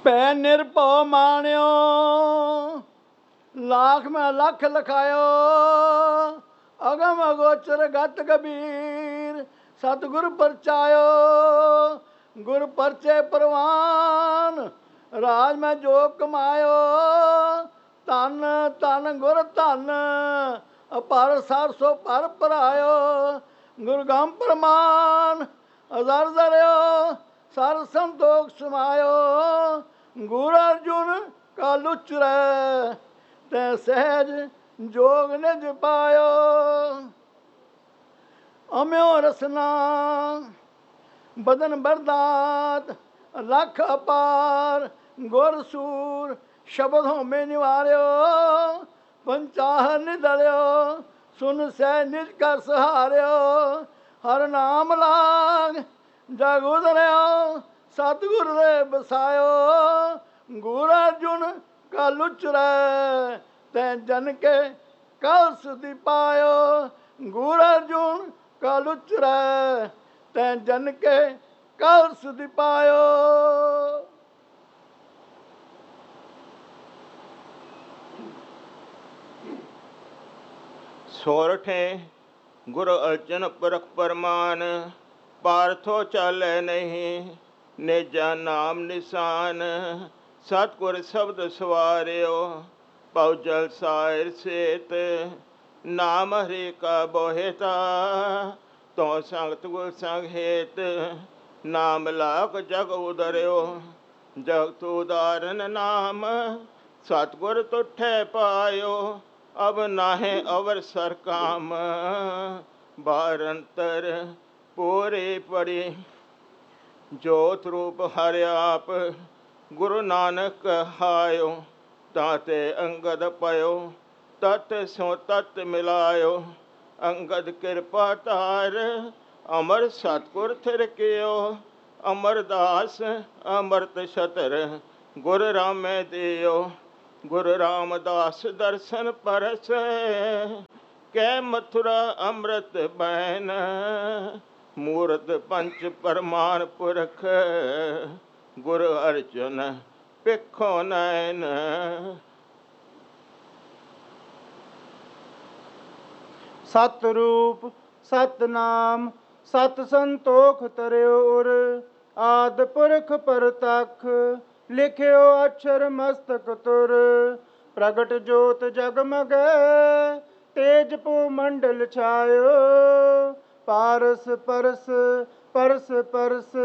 ਪੈ ਨਿਰਭਉ ਮਾਣਿਓ, ਲਾਖ ਮੈਂ ਲੱਖ ਲਖਾਇਓ। ਅਗਮ ਅਗੋਚਰ ਗਤ ਕਬੀਰ, ਸਤਿਗੁਰ ਪਰਚਾਇਓ। ਗੁਰ ਪਰਚੇ ਪ੍ਰਵਾਨ, ਰਾਜ ਮੈਂ ਜੋ ਕਮਾਇਓ। ਧਨ ਧਨ ਗੁਰ ਧਨ, ਅਪਰ ਸਰ ਸੋ ਪਰ ਭਰਾਇਓ। ਗੁਰਗਮ ਪ੍ਰਮਾਨ ਅਜ਼ਰ ਜ਼ਰਿਓ, ਸਰ ਸੰਤੋਖ ਸਮਾਇਓ। ਗੁਰ ਅਰਜੁਨ ਕਲ ਉਚਰੈ, ਤੈ ਸਹਿਜ ਜੋਗ ਨਿਜ ਪਾਇਓ। ਅਮਿਓ ਰਸਨਾ ਬਦਨ ਬਰਦਾਤ, ਲਖ ਅਪਾਰ। ਗੁਰ ਸੂਰ ਸ਼ਬਦ ਹੋਮੇ ਨਿਵਾਰਿਓ। ਪੰਚਾਹਰ ਨਿਦਲਿਓ, ਸੁਨ ਸਹਿ ਨਿਜ ਕਰ ਸਹਾਰਿਓ। ਹਰ ਨਾਮ ਲਾਗ ਜਗ ਉਦਰਿਓ, ਸਤਿਗੁਰ ਦੇ ਬਸਾਇਓ। ਗੁਰ ਅਰਜੁਨ ਕਲ ਉਚਰੈ, ਤੈ ਜਨ ਕੇ ਕਲ ਸੁਧਿ ਪਾਇਓ। ਗੁਰ ਅਰਜੁਨ ਕਲ ਉਚਰੈ, ਤੈ ਜਨ ਕੇ ਕਲ ਸੁਧਿ ਪਾਇਓ। ਸੋਰਠੇ ਗੁਰ ਅਰਜਨ ਪੁਰਖ ਪਰਮਾਨ, ਪਾਰਥੋ ਚਾਲੈ ਨਹੀਂ ਨੇਜਾ ਨਾਮ ਨਿਸ਼ਾਨ। ਸਤਿਗੁਰ ਸ਼ਬਦ ਸਵਾਰਿਓ, ਪਉ ਜਲ ਸਾਇਰ ਸੇਤ। ਨਾਮ ਹਰਿ ਕਾ ਬੋਹਿਤਾ, ਤੋ ਸੰਗਤ ਗੁਰ ਸੰਗ ਹੇਤ। ਨਾਮ ਲਾਖ ਜਗ ਉਦਰਿਓ, ਜਗਤ ਉਦਾਰਨ ਨਾਮ। ਸਤਿਗੁਰ ਤੁਠੈ ਪਾਇਓ, ਅਬ ਨਾਹਿ ਅਵਰ ਸਰ ਕਾਮ। ਬਾਰ ਅੰਤਰ ਪੂਰੇ ਪੜੀ, ਜੋਤ ਰੂਪ ਹਰਿ ਆਪ। ਗੁਰੂ ਨਾਨਕ ਕਹਾਇਓ, ਤਾਤੇ ਅੰਗਦ ਪਇਓ। ਤਤ ਸੋ ਤਤ ਮਿਲਾਇਓ, ਅੰਗਦ ਕਿਰਪਾ ਧਾਰ। ਅਮਰ ਸਤਿਗੁਰ ਥਿਰਕਿਓ, ਅਮਰਦਾਸ ਅੰਮ੍ਰਿਤ ਛਤਰ। ਗੁਰ ਰਾਮੈ ਦਿਓ, ਗੁਰੂ ਰਾਮਦਾਸ ਦਰਸ਼ਨ ਪਰਸੈ। ਕੈ ਮਥੁਰਾ ਅੰਮ੍ਰਿਤ ਬੈਨ, ਮੂਰਤ ਪੰਚ ਪਰਮਾਨ ਪੁਰਖ। ਗੁਰ ਅਰਜੁਨ ਭਿਖੋ ਨੈਨ। ਸਤਿਰੂਪ ਸਤਿਨਾਮ ਸਤਿ ਸੰਤੋਖ ਤਰਿਓ ਉਰ। ਆਦਿ ਪੁਰਖ ਪਰਤਖ, ਲਿਖਿਓ ਅਛਰ ਮਸਤਕ ਤੁਰ। ਪ੍ਰਗਟ ਜੋਤ ਜਗਮਗੈ, ਤੇਜ ਭੂ ਮੰਡਲ ਛਾਇਓ। ਪਾਰਸ ਪਰਸ ਪਰਸ ਪਰਸ,